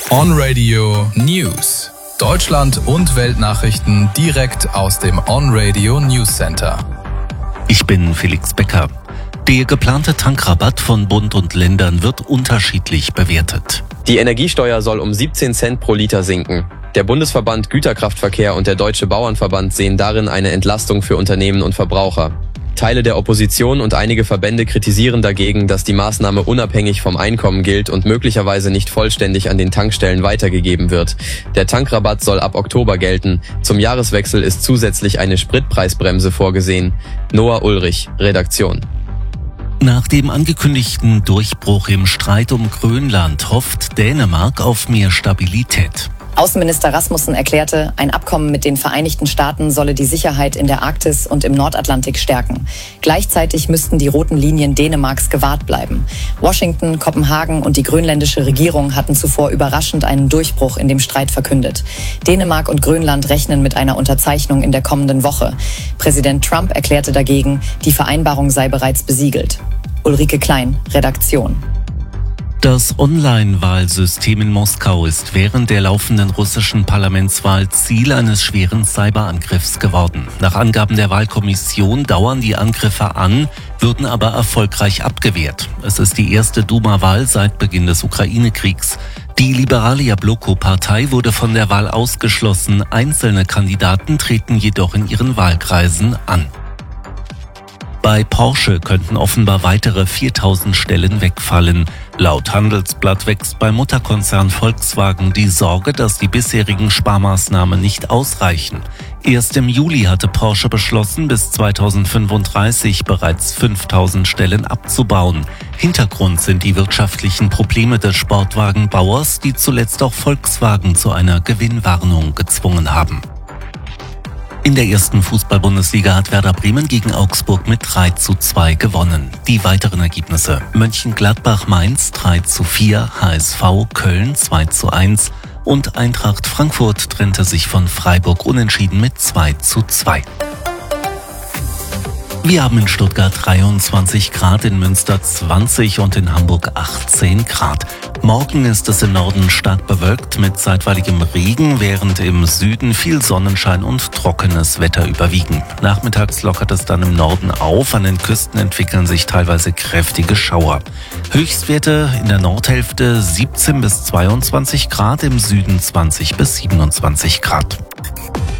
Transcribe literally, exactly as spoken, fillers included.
On Radio News. Deutschland und Weltnachrichten direkt aus dem On Radio News Center. Ich bin Felix Becker. Der geplante Tankrabatt von Bund und Ländern wird unterschiedlich bewertet. Die Energiesteuer soll um siebzehn Cent pro Liter sinken. Der Bundesverband Güterkraftverkehr und der Deutsche Bauernverband sehen darin eine Entlastung für Unternehmen und Verbraucher. Teile der Opposition und einige Verbände kritisieren dagegen, dass die Maßnahme unabhängig vom Einkommen gilt und möglicherweise nicht vollständig an den Tankstellen weitergegeben wird. Der Tankrabatt soll ab Oktober gelten. Zum Jahreswechsel ist zusätzlich eine Spritpreisbremse vorgesehen. Noah Ulrich, Redaktion. Nach dem angekündigten Durchbruch im Streit um Grönland hofft Dänemark auf mehr Stabilität. Außenminister Rasmussen erklärte, ein Abkommen mit den Vereinigten Staaten solle die Sicherheit in der Arktis und im Nordatlantik stärken. Gleichzeitig müssten die roten Linien Dänemarks gewahrt bleiben. Washington, Kopenhagen und die grönländische Regierung hatten zuvor überraschend einen Durchbruch in dem Streit verkündet. Dänemark und Grönland rechnen mit einer Unterzeichnung in der kommenden Woche. Präsident Trump erklärte dagegen, die Vereinbarung sei bereits besiegelt. Ulrike Klein, Redaktion. Das Online-Wahlsystem in Moskau ist während der laufenden russischen Parlamentswahl Ziel eines schweren Cyberangriffs geworden. Nach Angaben der Wahlkommission dauern die Angriffe an, würden aber erfolgreich abgewehrt. Es ist die erste Duma-Wahl seit Beginn des Ukraine-Kriegs. Die liberale Jabloko-Partei wurde von der Wahl ausgeschlossen. Einzelne Kandidaten treten jedoch in ihren Wahlkreisen an. Bei Porsche könnten offenbar weitere viertausend Stellen wegfallen. Laut Handelsblatt wächst beim Mutterkonzern Volkswagen die Sorge, dass die bisherigen Sparmaßnahmen nicht ausreichen. Erst im Juli hatte Porsche beschlossen, bis zweitausendfünfunddreißig bereits fünftausend Stellen abzubauen. Hintergrund sind die wirtschaftlichen Probleme des Sportwagenbauers, die zuletzt auch Volkswagen zu einer Gewinnwarnung gezwungen haben. In der ersten Fußball-Bundesliga hat Werder Bremen gegen Augsburg mit drei zu zwei gewonnen. Die weiteren Ergebnisse: Mönchengladbach-Mainz drei zu vier, H S V Köln zwei zu eins und Eintracht Frankfurt trennte sich von Freiburg unentschieden mit zwei zu zwei. Wir haben in Stuttgart dreiundzwanzig Grad, in Münster zwanzig und in Hamburg achtzehn Grad. Morgen ist es im Norden stark bewölkt mit zeitweiligem Regen, während im Süden viel Sonnenschein und trockenes Wetter überwiegen. Nachmittags lockert es dann im Norden auf, an den Küsten entwickeln sich teilweise kräftige Schauer. Höchstwerte in der Nordhälfte siebzehn bis zweiundzwanzig Grad, im Süden zwanzig bis siebenundzwanzig Grad.